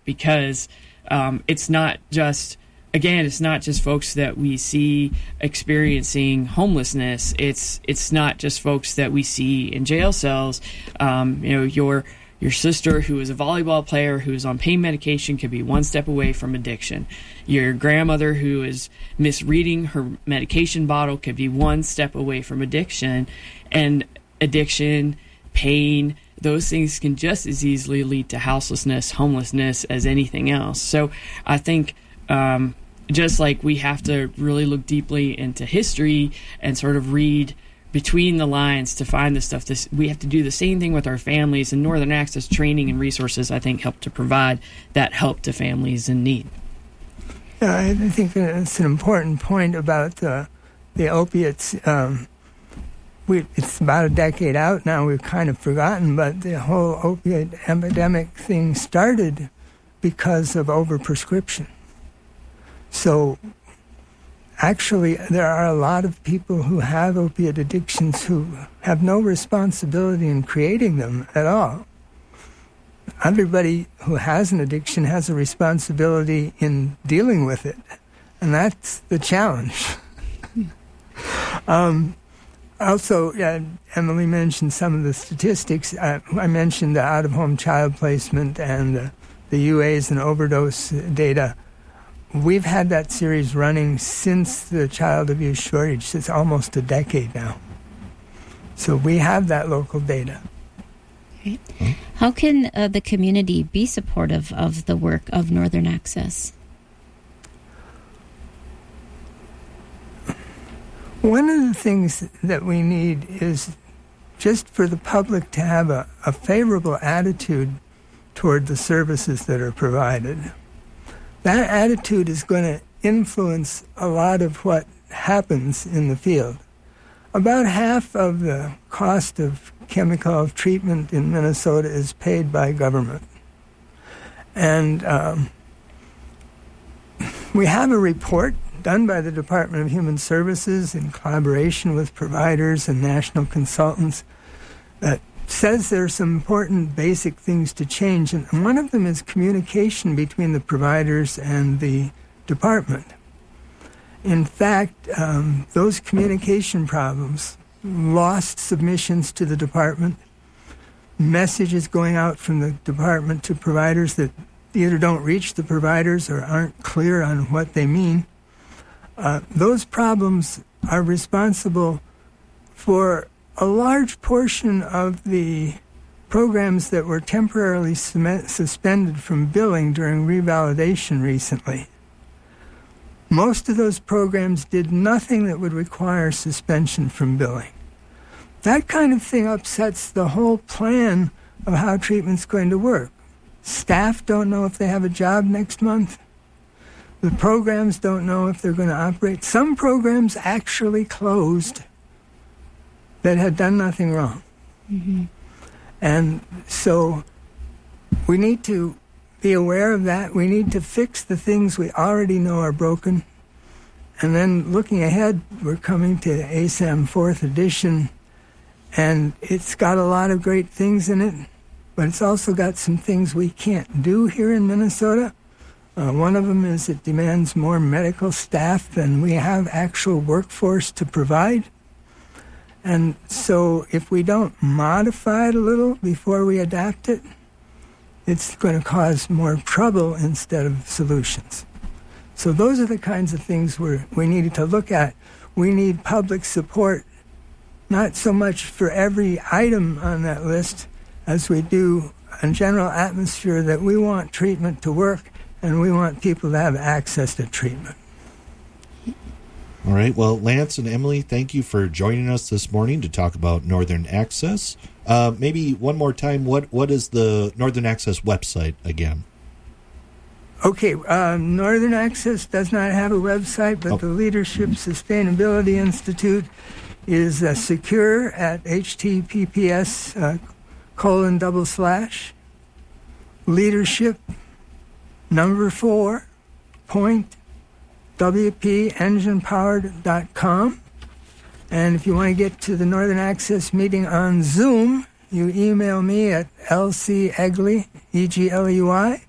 because it's not just folks that we see experiencing homelessness. It's not just folks that we see in jail cells. Your sister who is a volleyball player who is on pain medication could be one step away from addiction. Your grandmother who is misreading her medication bottle could be one step away from addiction. And addiction, pain, those things can just as easily lead to houselessness, homelessness as anything else. So I think just like we have to really look deeply into history and sort of read between the lines to find this stuff, we have to do the same thing with our families, and Northern Access training and resources, I think, help to provide that help to families in need. Yeah, I think it's an important point about the opiates. It's about a decade out now, we've kind of forgotten, but the whole opiate epidemic thing started because of overprescription. So actually, there are a lot of people who have opiate addictions who have no responsibility in creating them at all. Everybody who has an addiction has a responsibility in dealing with it, and that's the challenge. Also, Emily mentioned some of the statistics. I mentioned the out-of-home child placement and the UAs and overdose data. We've had that series running since the child abuse shortage. It's almost a decade now. So we have that local data. Right. How can the community be supportive of the work of Northern Access? One of the things that we need is just for the public to have a favorable attitude toward the services that are provided. That attitude is going to influence a lot of what happens in the field. About half of the cost of chemical treatment in Minnesota is paid by government. And we have a report done by the Department of Human Services in collaboration with providers and national consultants that says there are some important basic things to change, and one of them is communication between the providers and the department. In fact, those communication problems, lost submissions to the department, messages going out from the department to providers that either don't reach the providers or aren't clear on what they mean, those problems are responsible for a large portion of the programs that were temporarily suspended from billing during revalidation recently. Most of those programs did nothing that would require suspension from billing. That kind of thing upsets the whole plan of how treatment's going to work. Staff don't know if they have a job next month. The programs don't know if they're going to operate. Some programs actually closed that had done nothing wrong. Mm-hmm. And so we need to be aware of that. We need to fix the things we already know are broken. And then looking ahead, we're coming to ASAM 4th edition, and it's got a lot of great things in it, but it's also got some things we can't do here in Minnesota. One of them is it demands more medical staff than we have actual workforce to provide. And so if we don't modify it a little before we adapt it, it's going to cause more trouble instead of solutions. So those are the kinds of things we need to look at. We need public support, not so much for every item on that list as we do a general atmosphere that we want treatment to work and we want people to have access to treatment. All right. Well, Lance and Emily, thank you for joining us this morning to talk about Northern Access. Maybe one more time, what is the Northern Access website again? Okay. Northern Access does not have a website, but the Leadership Sustainability Institute is secure at https://leadership4.wpenginepowered.com. And if you want to get to the Northern Access meeting on Zoom, you email me at lcegley, E-G-L-E-Y,